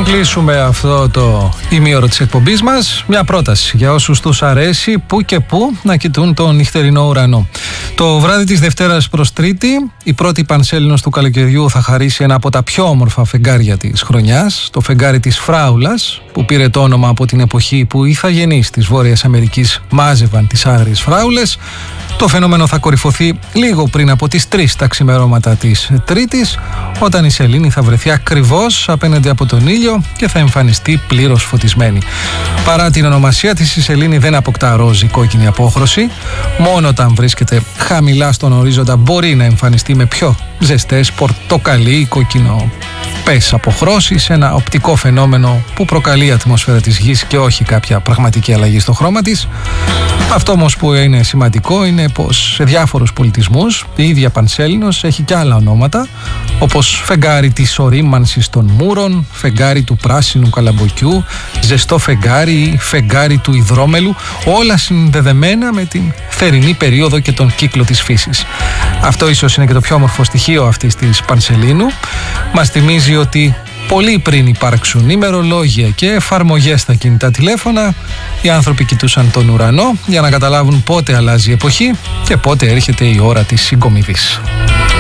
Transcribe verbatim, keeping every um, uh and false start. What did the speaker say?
κλείσουμε αυτό το ημίωρο της εκπομπής μας, μια πρόταση για όσους τους αρέσει που και που να κοιτούν τον νυχτερινό ουρανό. Το βράδυ της Δευτέρας προς Τρίτη, η πρώτη Πανσέλινος του καλοκαιριού θα χαρίσει ένα από τα πιο όμορφα φεγγάρια της χρονιάς, το φεγγάρι της Φράουλας, που πήρε το όνομα από την εποχή που οι ηθαγενείς της Βόρειας Αμερικής μάζευαν τις άγριες φράουλες. Το φαινόμενο θα κορυφωθεί λίγο πριν από τις τρεις τα ξημερώματα της Τρίτης, όταν η σελήνη θα βρεθεί ακριβώς απέναντι από τον ήλιο και θα εμφανιστεί πλήρως φωτισμένη. Παρά την ονομασία της, η σελήνη δεν αποκτά ρόζι κόκκινη απόχρωση. Μόνο όταν βρίσκεται χαμηλά στον ορίζοντα μπορεί να εμφανιστεί με πιο ζεστές πορτοκαλί κόκκινο πες αποχρώσεις, ένα οπτικό φαινόμενο που προκαλεί η ατμόσφαιρα της γης και όχι κάποια πραγματική αλλαγή στο χρώμα της. Αυτό όμως που είναι σημαντικό είναι πως σε διάφορους πολιτισμούς η ίδια Πανσέλινος έχει και άλλα ονόματα, όπως φεγγάρι της ορίμανσης των μούρων, φεγγάρι του πράσινου καλαμποκιού, ζεστό φεγγάρι, φεγγάρι του υδρόμελου, όλα συνδεδεμένα με την θερινή περίοδο και τον κύκλο της φύσης. Αυτό ίσως είναι και το πιο όμορφο στοιχείο αυτής της Πανσελίνου. Μας θυμίζει ότι πολύ πριν υπάρξουν ημερολόγια και εφαρμογές στα κινητά τηλέφωνα, οι άνθρωποι κοιτούσαν τον ουρανό για να καταλάβουν πότε αλλάζει η εποχή και πότε έρχεται η ώρα της συγκομιδής.